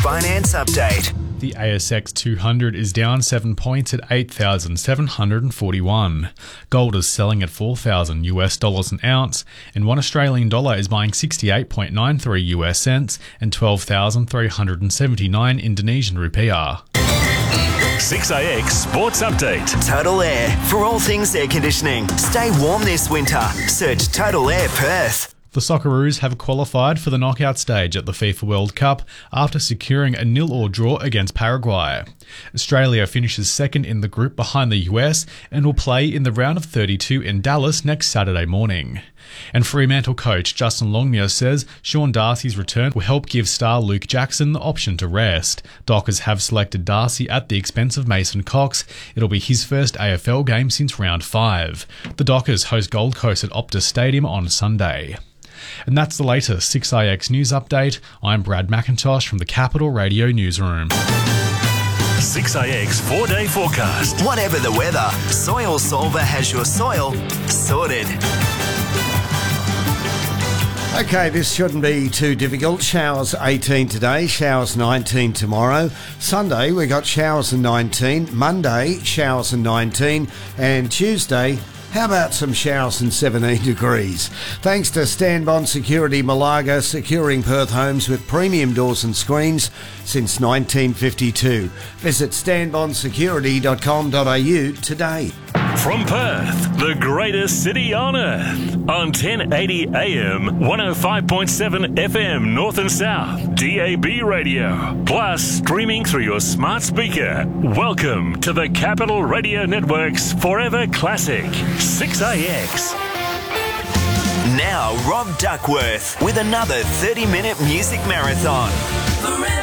finance update. The ASX 200 is down 7 points at 8,741. Gold is selling at $4,000 an ounce, and $1 Australian dollar is buying 68.93 US cents and 12,379 Indonesian rupiah. 6AX Sports Update. Total Air. For all things air conditioning, stay warm this winter. Search Total Air Perth. The Socceroos have qualified for the knockout stage at the FIFA World Cup after securing a 0-0 draw against Paraguay. Australia finishes second in the group behind the US and will play in the round of 32 in Dallas next Saturday morning. And Fremantle coach Justin Longmuir says Sean Darcy's return will help give star Luke Jackson the option to rest. Dockers have selected Darcy at the expense of Mason Cox. It'll be his first AFL game since round 5. The Dockers host Gold Coast at Optus Stadium on Sunday. And that's the latest 6IX News Update. I'm Brad McIntosh from the Capital Radio Newsroom. 6AX 4-day forecast. Whatever the weather, Soil Solver has your soil sorted. Okay, this shouldn't be too difficult. Showers 18 today, showers 19 tomorrow. Sunday, we got showers and 19. Monday, showers and 19. And Tuesday, how about some showers and 17 degrees? Thanks to Stanbond Security Malaga, securing Perth homes with premium doors and screens since 1952. Visit stanbondsecurity.com.au today. From Perth, the greatest city on earth. On 1080 AM, 105.7 FM North and South, DAB radio. Plus, streaming through your smart speaker. Welcome to the Capital Radio Network's Forever Classic, 6AX. Now, Rob Duckworth with another 30-minute music marathon.